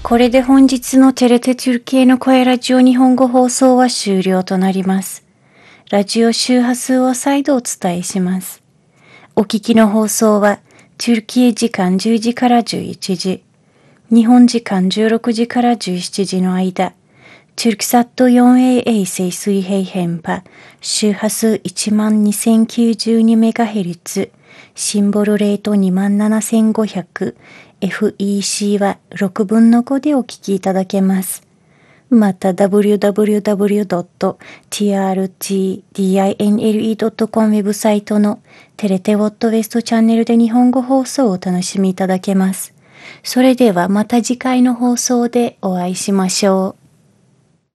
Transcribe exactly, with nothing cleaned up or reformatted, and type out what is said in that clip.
これで本日のテレテトゥルキエの声ラジオ日本語放送は終了となります。ラジオ周波数を再度お伝えします。お聞きの放送は、トゥルキエ時間じゅうじからじゅういちじ、日本時間じゅうろくじからじゅうしちじの間、トゥルクサット フォーエー 衛星水平変波、周波数 いちまんにせんきゅうじゅうにメガヘルツ、シンボルレート にまんななせんごひゃく、エフイーシー はろくぶんのごでお聞きいただけます。また ダブリューダブリューダブリュードットティーアールティーディーアイエヌエルイードットコム ウェブサイトのテレテウォットウェストチャンネルで日本語放送をお楽しみいただけます。それではまた次回の放送でお会いしましょう。